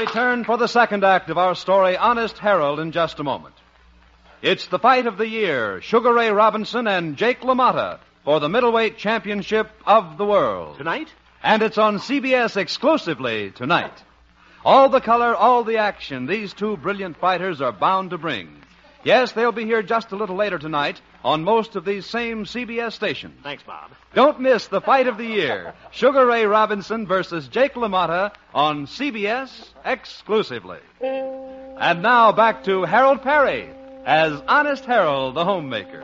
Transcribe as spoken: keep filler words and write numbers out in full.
return for the second act of our story, Honest Harold, in just a moment. It's the fight of the year, Sugar Ray Robinson and Jake LaMotta for the middleweight championship of the world. Tonight? And it's on C B S exclusively tonight. All the color, all the action these two brilliant fighters are bound to bring. Yes, they'll be here just a little later tonight on most of these same C B S stations. Thanks, Bob. Don't miss the fight of the year, Sugar Ray Robinson versus Jake LaMotta on C B S exclusively. And now back to Harold Perry as Honest Harold, the homemaker.